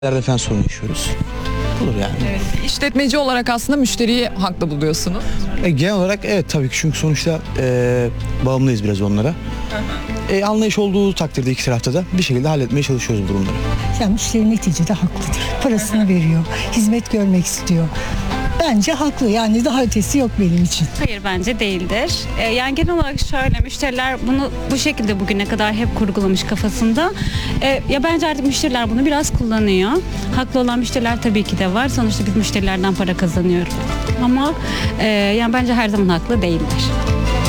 Falan sorun yaşıyoruz. Olur yani. Evet, işletmeci olarak aslında müşteriyi haklı buluyorsunuz. Genel olarak evet tabii ki çünkü sonuçta bağımlıyız biraz onlara. Anlayış olduğu takdirde iki tarafta da bir şekilde halletmeye çalışıyoruz bu durumları. Yani müşteri neticede haklıdır. Parasını veriyor, hizmet görmek istiyor. Bence haklı, yani daha ötesi yok benim için. Hayır, bence değildir. Yani genel olarak şöyle, müşteriler bunu bu şekilde bugüne kadar hep kurgulamış kafasında. Ya bence artık müşteriler bunu biraz kullanıyor. Haklı olan müşteriler tabii ki de var. Sonuçta biz müşterilerden para kazanıyoruz. Ama yani bence her zaman haklı değildir.